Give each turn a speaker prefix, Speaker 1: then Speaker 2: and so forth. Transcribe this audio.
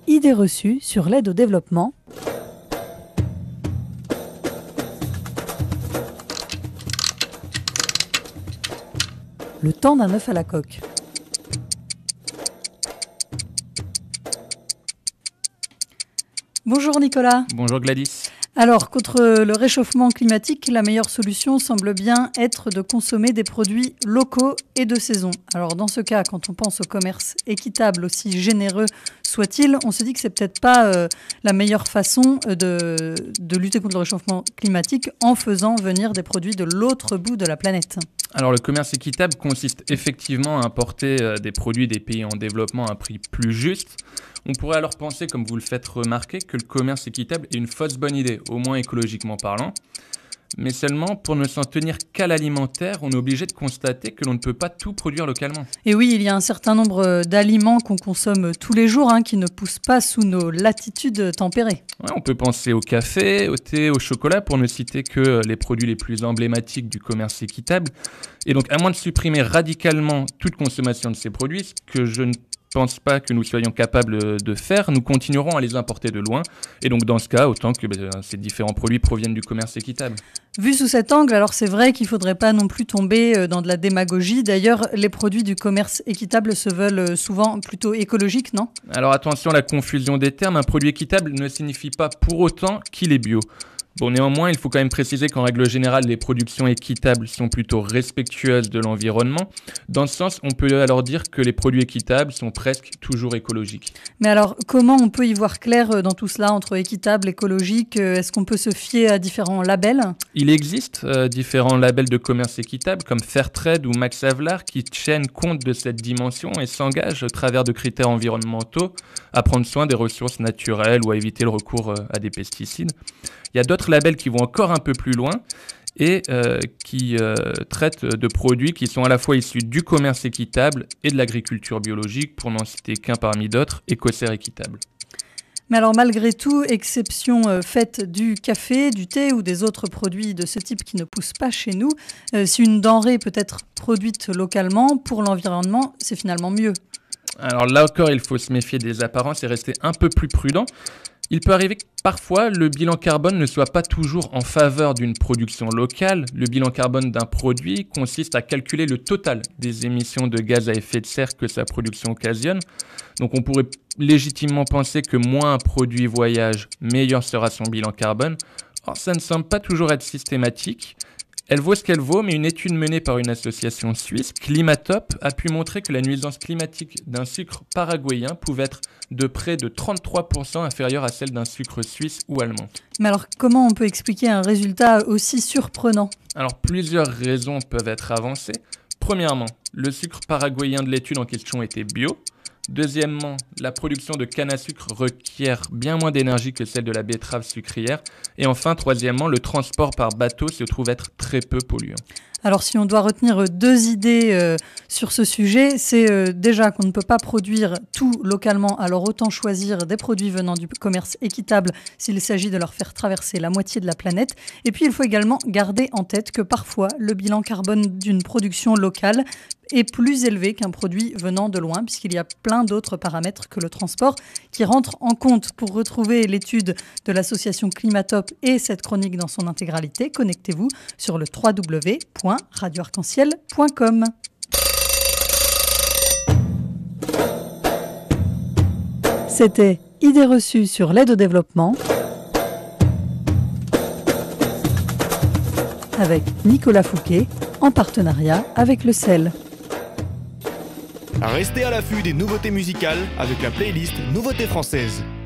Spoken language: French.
Speaker 1: Idées reçues sur l'aide au développement. Le temps d'un œuf à la coque. Bonjour Nicolas.
Speaker 2: Bonjour Gladys.
Speaker 1: Alors, contre le réchauffement climatique, la meilleure solution semble bien être de consommer des produits locaux et de saison. Alors, dans ce cas, quand on pense au commerce équitable, aussi généreux soit-il, on se dit que c'est peut-être pas la meilleure façon de lutter contre le réchauffement climatique en faisant venir des produits de l'autre bout de la planète.
Speaker 2: Alors, le commerce équitable consiste effectivement à importer des produits des pays en développement à un prix plus juste. On pourrait alors penser, comme vous le faites remarquer, que le commerce équitable est une fausse bonne idée, au moins écologiquement parlant. Mais seulement, pour ne s'en tenir qu'à l'alimentaire, on est obligé de constater que l'on ne peut pas tout produire localement.
Speaker 1: Et oui, il y a un certain nombre d'aliments qu'on consomme tous les jours qui ne poussent pas sous nos latitudes tempérées.
Speaker 2: Ouais, on peut penser au café, au thé, au chocolat, pour ne citer que les produits les plus emblématiques du commerce équitable. Et donc, à moins de supprimer radicalement toute consommation de ces produits, ce que je ne pense pas que nous soyons capables de faire, nous continuerons à les importer de loin. Et donc dans ce cas, autant que ces différents produits proviennent du commerce équitable.
Speaker 1: Vu sous cet angle, alors c'est vrai qu'il ne faudrait pas non plus tomber dans de la démagogie. D'ailleurs, les produits du commerce équitable se veulent souvent plutôt écologiques, non ?
Speaker 2: Alors attention à la confusion des termes, un produit équitable ne signifie pas pour autant qu'il est bio. Bon, néanmoins, il faut quand même préciser qu'en règle générale, les productions équitables sont plutôt respectueuses de l'environnement. Dans ce sens, on peut alors dire que les produits équitables sont presque toujours écologiques.
Speaker 1: Mais alors, comment on peut y voir clair dans tout cela, entre équitable, écologique ? Est-ce qu'on peut se fier à différents labels ?
Speaker 2: Il existe différents labels de commerce équitable, comme Fairtrade ou Max Havelaar, qui tiennent compte de cette dimension et s'engagent, au travers de critères environnementaux, à prendre soin des ressources naturelles ou à éviter le recours à des pesticides. Il y a d'autres labels qui vont encore un peu plus loin et qui traitent de produits qui sont à la fois issus du commerce équitable et de l'agriculture biologique, pour n'en citer qu'un parmi d'autres, Écossaire équitable.
Speaker 1: Mais alors malgré tout, exception faite du café, du thé ou des autres produits de ce type qui ne poussent pas chez nous, si une denrée peut être produite localement, pour l'environnement, c'est finalement mieux.
Speaker 2: Alors là encore, il faut se méfier des apparences et rester un peu plus prudent. Il peut arriver que parfois le bilan carbone ne soit pas toujours en faveur d'une production locale. Le bilan carbone d'un produit consiste à calculer le total des émissions de gaz à effet de serre que sa production occasionne. Donc on pourrait légitimement penser que moins un produit voyage, meilleur sera son bilan carbone. Or ça ne semble pas toujours être systématique. Elle vaut ce qu'elle vaut, mais une étude menée par une association suisse, Climatop, a pu montrer que la nuisance climatique d'un sucre paraguayen pouvait être de près de 33% inférieure à celle d'un sucre suisse ou allemand.
Speaker 1: Mais alors, comment on peut expliquer un résultat aussi surprenant ?
Speaker 2: Alors, plusieurs raisons peuvent être avancées. Premièrement, le sucre paraguayen de l'étude en question était bio. Deuxièmement, la production de canne à sucre requiert bien moins d'énergie que celle de la betterave sucrière. Et enfin, troisièmement, le transport par bateau se trouve être très peu polluant.
Speaker 1: Alors si on doit retenir deux idées sur ce sujet, c'est déjà qu'on ne peut pas produire tout localement, alors autant choisir des produits venant du commerce équitable s'il s'agit de leur faire traverser la moitié de la planète. Et puis il faut également garder en tête que parfois le bilan carbone d'une production locale est plus élevé qu'un produit venant de loin, puisqu'il y a plein d'autres paramètres que le transport qui rentrent en compte. Pour retrouver l'étude de l'association Climatop et cette chronique dans son intégralité, connectez-vous sur le www.radioarc-en-ciel.com. C'était Idées reçues sur l'aide au développement avec Nicolas Fouquet en partenariat avec le CEL.
Speaker 3: Restez à l'affût des nouveautés musicales avec la playlist Nouveautés françaises.